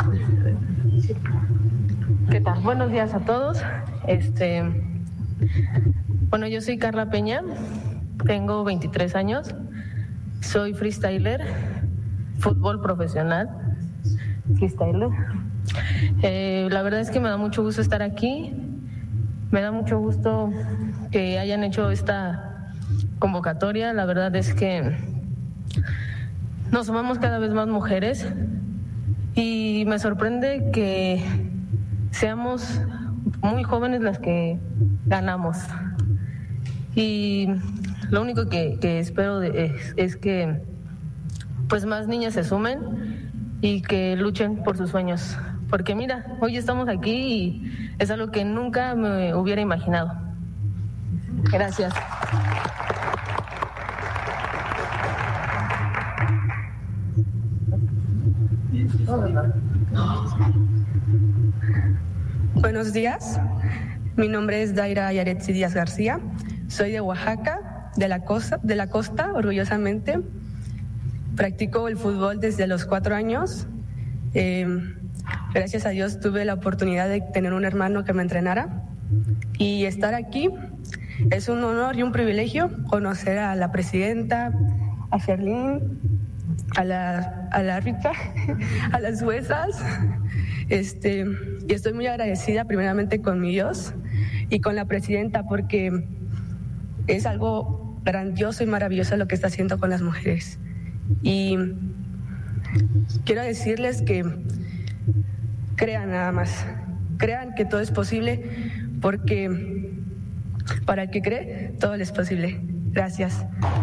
¿Qué tal? Buenos días a todos. Bueno, yo soy Carla Peña, tengo 23 años, soy freestyler, fútbol profesional, freestyler. La verdad es que me da mucho gusto estar aquí, me da mucho gusto que hayan hecho esta convocatoria. La verdad es que nos sumamos cada vez más mujeres y me sorprende que seamos muy jóvenes las que ganamos. Y lo único que espero es que pues más niñas se sumen y que luchen por sus sueños. Porque mira, hoy estamos aquí y es algo que nunca me hubiera imaginado. Gracias. Buenos días, mi nombre es Daira Yaretsi Díaz García, soy de Oaxaca, de la costa, orgullosamente. Practico el fútbol desde los 4 años. Gracias a Dios tuve la oportunidad de tener un hermano que me entrenara y estar aquí es un honor y un privilegio. Conocer a la presidenta, a Sherlyn, a la Rita, a las juezas, y estoy muy agradecida primeramente con mi Dios y con la presidenta, porque es algo grandioso y maravilloso lo que está haciendo con las mujeres. Y quiero decirles que crean nada más, crean que todo es posible, porque para el que cree, todo es posible. Gracias.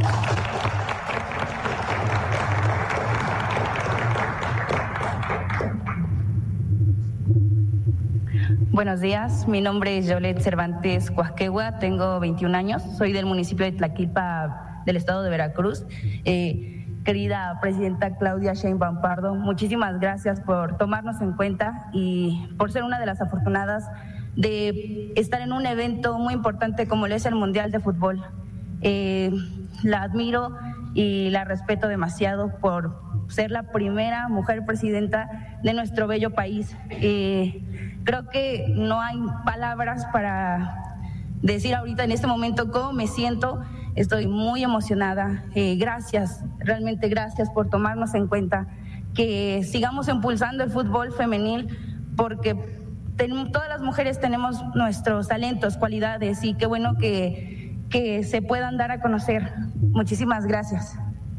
Buenos días, mi nombre es Yolet Cervantes Cuasquegua, tengo 21 años, soy del municipio de Tlaquilpa, del estado de Veracruz. Querida presidenta Claudia Sheinbaum Pardo, muchísimas gracias por tomarnos en cuenta y por ser una de las afortunadas de estar en un evento muy importante como lo es el Mundial de Fútbol. La admiro y la respeto demasiado por ser la primera mujer presidenta de nuestro bello país. Creo que no hay palabras para decir ahorita en este momento cómo me siento. Estoy muy emocionada. Gracias, realmente gracias por tomarnos en cuenta. Que sigamos impulsando el fútbol femenil, porque todas las mujeres tenemos nuestros talentos, cualidades, y qué bueno que se puedan dar a conocer. Muchísimas gracias.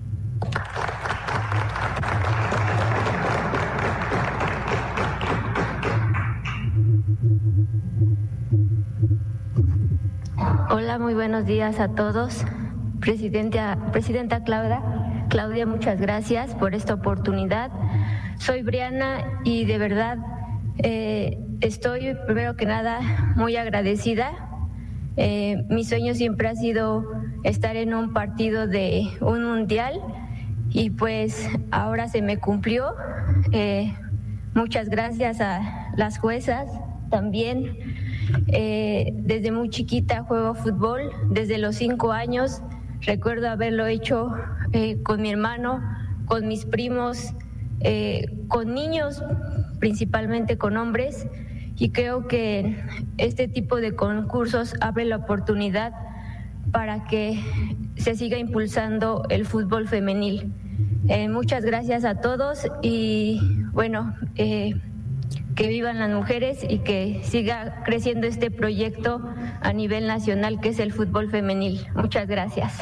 Hola, muy buenos días a todos. Presidenta Claudia, muchas gracias por esta oportunidad. Soy Briana y de verdad estoy, primero que nada, muy agradecida. Mi sueño siempre ha sido estar en un partido de un mundial y pues ahora se me cumplió. Muchas gracias a las juezas también. Desde muy chiquita juego fútbol, desde los 5 años recuerdo haberlo hecho con mi hermano, con mis primos, con niños, principalmente con hombres, y creo que este tipo de concursos abre la oportunidad para que se siga impulsando el fútbol femenil. Muchas gracias a todos y bueno, que vivan las mujeres y que siga creciendo este proyecto a nivel nacional que es el fútbol femenil. Muchas gracias.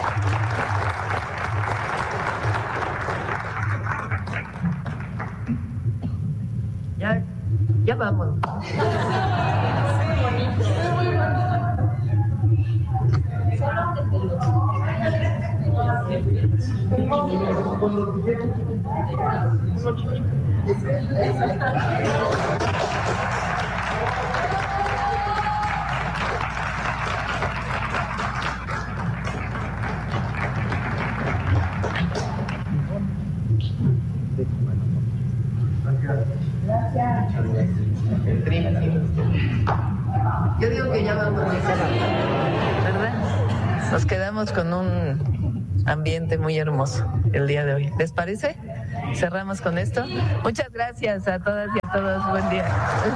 Ya vamos. Yo digo que ya vamos a hacer, ¿verdad? Nos quedamos con un ambiente muy hermoso el día de hoy. ¿Les parece? cerramos con esto. Muchas gracias a todas y a todos. Buen día.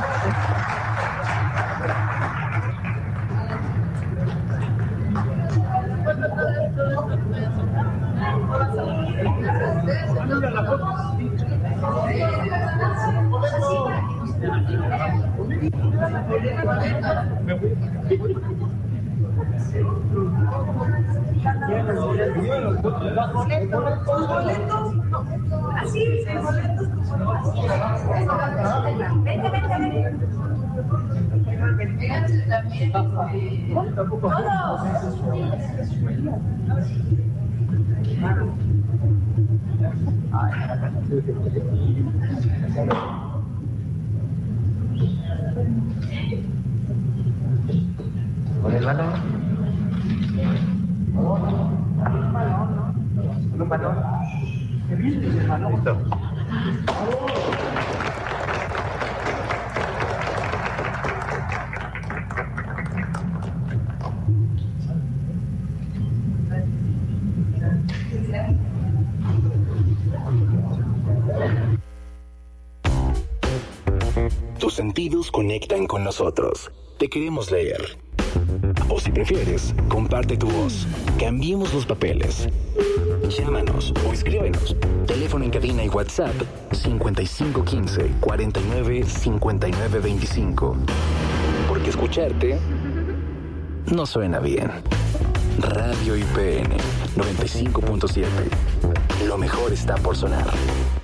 Con el balón. Un balón. Listo. Tus sentidos conectan con nosotros. Te queremos leer. O si prefieres, comparte tu voz. Cambiemos los papeles. Llámanos o escríbenos. Teléfono en cabina y WhatsApp 5515 49 59 25. Porque escucharte no suena bien. Radio IPN 95.7. Lo mejor está por sonar.